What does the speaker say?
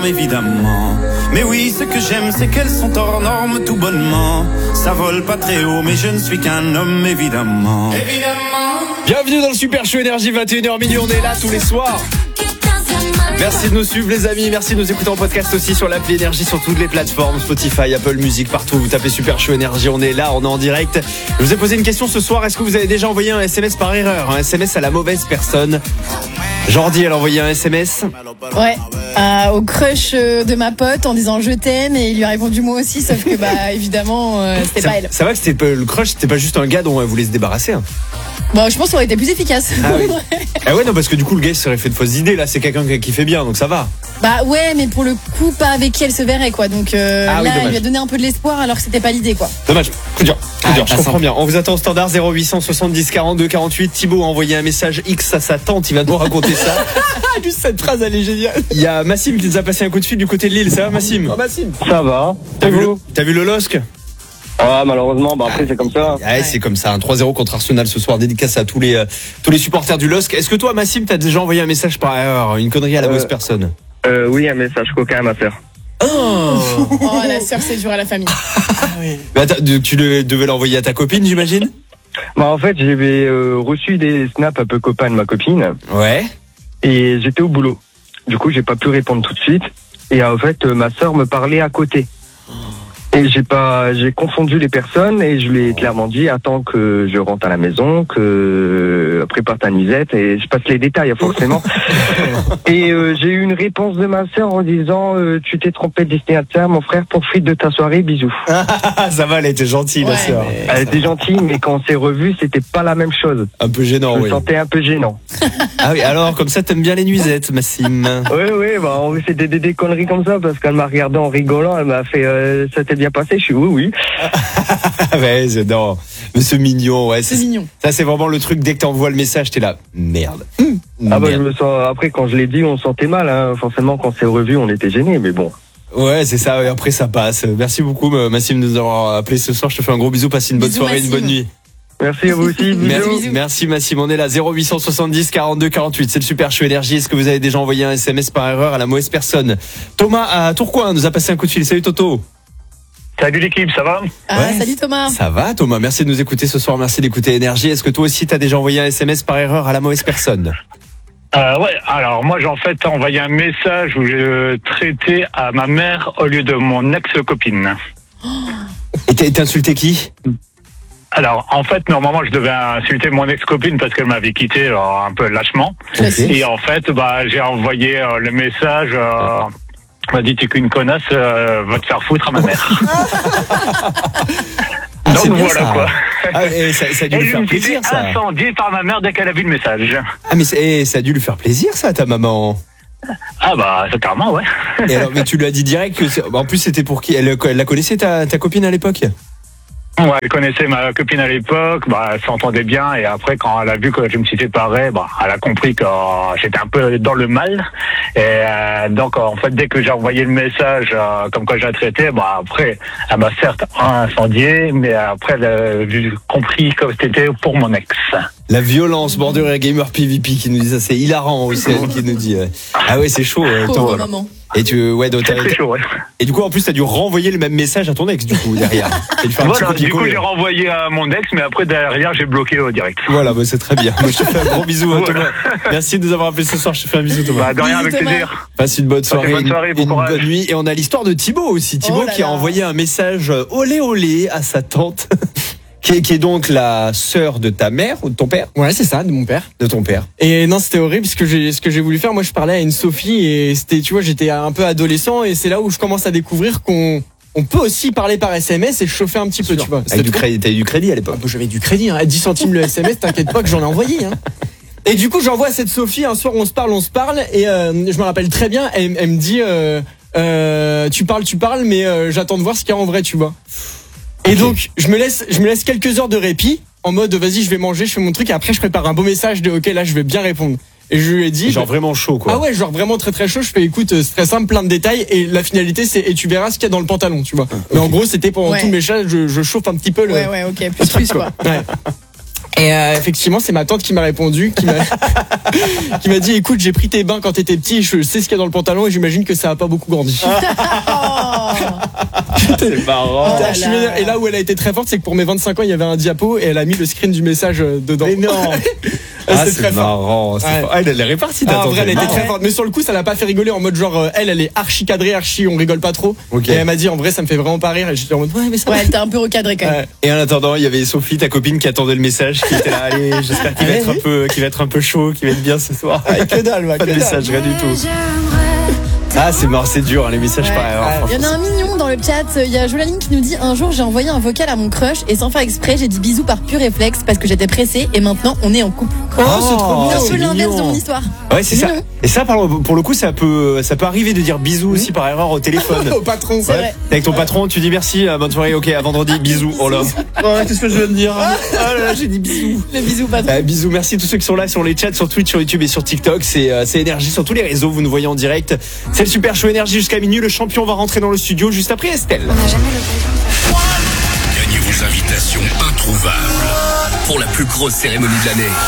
normes évidemment. Mais oui, ce que j'aime c'est qu'elles sont hors normes tout bonnement. Ça vole pas très haut mais je ne suis qu'un homme évidemment. Bienvenue dans le Super Show Énergie, 21h minuit, on est là tous les soirs. Merci de nous suivre les amis, merci de nous écouter en podcast aussi sur l'appli Énergie, sur toutes les plateformes, Spotify, Apple Music, partout. Vous tapez Super Show Énergie, on est là, on est en direct. Je vous ai posé une question ce soir, est-ce que vous avez déjà envoyé un SMS par erreur, un SMS à la mauvaise personne? Jordi, elle a envoyé un SMS. Ouais, au crush de ma pote en disant je t'aime et il lui a répondu moi aussi, sauf que bah évidemment c'était pas elle. Ça va que c'était pas, le crush, c'était pas juste un gars dont elle voulait se débarrasser. Hein. Bon, je pense que ça aurait été plus efficace. Ah oui. Ah ouais, non, parce que du coup le gars il serait fait de fausses idées, là c'est quelqu'un qui fait bien, donc ça va. Bah ouais, mais pour le coup pas avec qui elle se verrait quoi, donc là oui, il lui a donné un peu de l'espoir alors que c'était pas l'idée quoi. Dommage, coup dur, je comprends bien. On vous attend au standard 0870 42 48. Thibaut a envoyé un message X à sa tante, il va nous raconter ça. Juste cette phrase, elle est géniale. Il y a Massim qui nous a passé un coup de fil du côté de Lille, ça va Massim? Oh, Massim. Ça va. T'as vu le LOSC? Ah, malheureusement, bah après c'est comme ça. Ouais, c'est comme ça, un 3-0 contre Arsenal ce soir, dédicace à tous les supporters du LOSC. Est-ce que toi Massim t'as déjà envoyé un message par erreur, une connerie à la mauvaise personne? Oui, un message coquin à ma sœur. Oh la sœur c'est dur à la famille. Mais attends, tu devais l'envoyer à ta copine j'imagine? Bah en fait j'avais reçu des snaps un peu copains de ma copine. Ouais. Et j'étais au boulot. Du coup j'ai pas pu répondre tout de suite. Et en fait ma sœur me parlait à côté. Et j'ai confondu les personnes et je lui ai clairement dit attends que je rentre à la maison, que prépare ta nuisette et je passe les détails forcément. Et j'ai eu une réponse de ma sœur en disant tu t'es trompé de destinataire mon frère, profite de ta soirée, bisous. Ça va, elle était gentille la sœur. Mais... Elle était gentille mais quand on s'est revus c'était pas la même chose. Un peu gênant, Je me oui. sentais un peu gênant. Ah oui, alors comme ça t'aimes bien les nuisettes Massim? Oui, bah c'était des conneries comme ça parce qu'elle m'a regardé en rigolant, elle m'a fait ça t'est bien passé, je suis oui. Ouais, non. Mais c'est mignon, ouais. C'est mignon. Ça, c'est vraiment le truc, dès que t'envoies le message, t'es là. Merde. Ah bah je me sens, après quand je l'ai dit, on sentait mal, hein. Forcément quand c'est revu, on était gênés, mais bon. Ouais, c'est ça, et après ça passe. Merci beaucoup, Massim, de nous avoir appelé ce soir. Je te fais un gros bisou, passe une bonne soirée, Massim. Une bonne nuit. Merci à vous aussi, bisous. Merci Massim, on est là, 0870 42 48. C'est le Super Show Énergie. Est-ce que vous avez déjà envoyé un SMS par erreur à la mauvaise personne? Thomas à Tourcoing nous a passé un coup de fil. Salut Toto. Salut l'équipe, ça va? Salut Thomas. Ça va Thomas, merci de nous écouter ce soir, merci d'écouter Énergie. Est-ce que toi aussi t'as déjà envoyé un SMS par erreur à la mauvaise personne? Ouais, alors moi j'ai en fait envoyé un message où je traitais à ma mère au lieu de mon ex-copine. Et t'as insulté qui? Alors en fait normalement je devais insulter mon ex-copine parce qu'elle m'avait quitté un peu lâchement. Classique. Et en fait j'ai envoyé le message m'a dit t'es qu'une connasse, va te faire foutre à ma mère. Donc c'est bien, voilà ça. quoi. Ah, et ça a dû Et lui je faire me suis fait plaisir ça. incendier par ma mère dès qu'elle a vu le message. Ah mais ça a dû lui faire plaisir ça, ta maman. Ah bah c'est carrément ouais. Et alors, mais tu lui as dit direct que en plus c'était pour qui? Elle la connaissait ta copine à l'époque? Ouais, elle connaissait ma copine à l'époque, elle s'entendait bien et après quand elle a vu que je me suis séparé, elle a compris que j'étais un peu dans le mal et donc en fait dès que j'ai envoyé le message comme quoi j'ai traité, après elle m'a certes incendié mais après elle a compris que c'était pour mon ex. La violence, Border Gamer PVP qui nous dit ça, c'est hilarant aussi, elle qui nous dit. Ah ouais, c'est chaud. Pauvre maman. Et donc C'est très chaud, ouais. Et du coup en plus t'as dû renvoyer le même message à ton ex du coup derrière. Et lui faire un petit Voilà, du coup copier-coller. j'ai renvoyé à mon ex mais après derrière j'ai bloqué au direct. Voilà, c'est très bien. Moi je te fais un gros bisou Voilà. Thomas. Merci de nous avoir appelé ce soir, je te fais un bisou Thomas. De rien, Bisous, avec Thomas. plaisir. Passe une bonne soirée, bonne soirée, bon une courage. bonne nuit. Et on a l'histoire de Thibaut aussi. Thibaut Oh là qui a là. envoyé un message olé olé à sa tante, qui est donc la sœur de ta mère ou de ton père? Ouais, c'est ça, de mon père. De ton père. Et non, c'était horrible ce que j'ai voulu faire. Moi, je parlais à une Sophie et c'était, tu vois, j'étais un peu adolescent et c'est là où je commence à découvrir qu'on peut aussi parler par SMS et chauffer un petit peu, tu vois. Avec t'as eu du crédit à l'époque. J'avais du crédit, hein. À 10 centimes le SMS, t'inquiète pas que j'en ai envoyé, hein. Et du coup, j'envoie à cette Sophie, un soir, on se parle, et je me rappelle très bien, elle me dit, tu parles, mais j'attends de voir ce qu'il y a en vrai, tu vois. Et donc, je me laisse quelques heures de répit, en mode, vas-y, je vais manger, je fais mon truc, et après, je prépare un beau message de, ok, là, je vais bien répondre. Et je lui ai dit, Genre vraiment chaud quoi. ah ouais, genre vraiment très très chaud. Je fais, écoute, c'est très simple, plein de détails, et la finalité, c'est, et tu verras ce qu'il y a dans le pantalon, tu vois. Mais en gros, c'était pendant Ouais. tout le message, je chauffe un petit peu le. Ouais, ok, plus quoi. Ouais. Et effectivement, c'est ma tante qui m'a répondu, qui m'a dit, écoute, j'ai pris tes bains quand t'étais petit, je sais ce qu'il y a dans le pantalon et j'imagine que ça a pas beaucoup grandi. C'est marrant. Et là où elle a été très forte, c'est que pour mes 25 ans, il y avait un diapo et elle a mis le screen du message dedans. Mais non. C'est très marrant. fort. Ouais. Elle est répartie, ta En tante. vrai, elle était très forte. Mais sur le coup, ça l'a pas fait rigoler en mode genre, elle est archi cadrée, on rigole pas trop. Ok. Et elle m'a dit, en vrai, ça me fait vraiment pas rire. Et j'étais en mode, ouais, mais ça Ouais, elle t'a un peu recadré quand même. Ouais. Et en attendant, il y avait Sophie, ta copine, qui attendait le message, qui était là. Allez, j'espère qu'il va être un peu chaud, qu'il va être bien ce soir. Que dalle, Pas de message, rien du tout. Ah, c'est mort, c'est dur, hein, les messages Ouais. pareils. Il y en a un mignon dans le chat. Il y a Jolaline qui nous dit: un jour, j'ai envoyé un vocal à mon crush et sans faire exprès, j'ai dit bisous par pur réflexe parce que j'étais pressée et maintenant on est en couple. Oh, c'est trop C'est un mignon. peu l'inverse mignon. de mon histoire. Ouais, c'est ça. Mignon. Et ça, pour le coup, ça peut arriver de dire bisous aussi par erreur au téléphone. Au patron. C'est vrai. Avec ton patron, tu dis merci, bonne soirée, ok, à vendredi, bisous. Oh là. Ouais, qu'est-ce que je viens de dire? Ah là là, j'ai dit bisous. Le bisou patron. Bisous, merci à tous ceux qui sont là sur les chats, sur Twitch, sur YouTube et sur TikTok. C'est Énergie sur tous les réseaux, vous nous voyez en direct. C'est le Super Show Énergie jusqu'à minuit. Le champion va rentrer dans le studio juste après Estelle. Gagnez vos invitations introuvables pour la plus grosse cérémonie de l'année.